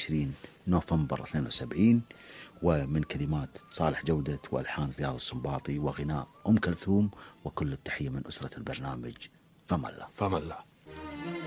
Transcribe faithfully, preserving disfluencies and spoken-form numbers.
وعشرين نوفمبر اثنين وسبعين، ومن كلمات صالح جودة وألحان رياض السنباطي وغناء أم كلثوم. وكل التحية من أسرة البرنامج. فما الله. فما الله.